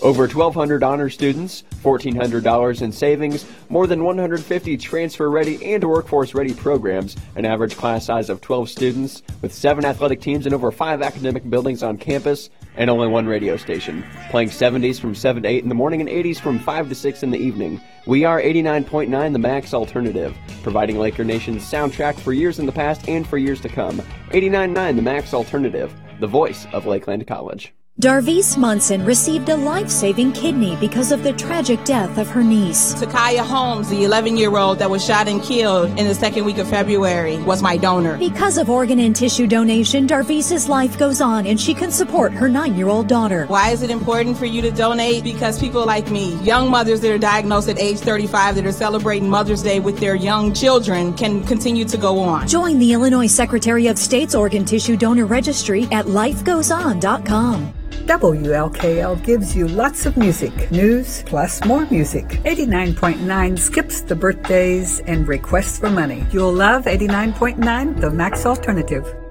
Over 1,200 honor students, $1,400 in savings, more than 150 transfer-ready and workforce-ready programs, an average class size of 12 students, with 7 athletic teams and over 5 academic buildings on campus, and only 1 radio station, playing 70s from 7 to 8 in the morning and 80s from 5 to 6 in the evening. We are 89.9 The Max Alternative, providing Laker Nation's soundtrack for years in the past and for years to come. 89.9 The Max Alternative, the voice of Lakeland College. Darvise Munson received a life-saving kidney because of the tragic death of her niece. Takaya Holmes, the 11-year-old that was shot and killed in the second week of February, was my donor. Because of organ and tissue donation, Darvise's life goes on and she can support her 9-year-old daughter. Why is it important for you to donate? Because people like me, young mothers that are diagnosed at age 35 that are celebrating Mother's Day with their young children, can continue to go on. Join the Illinois Secretary of State's Organ Tissue Donor Registry at lifegoeson.com. WLKL gives you lots of music, news, plus more music. 89.9 skips the birthdays and requests for money. You'll love 89.9, The Max Alternative.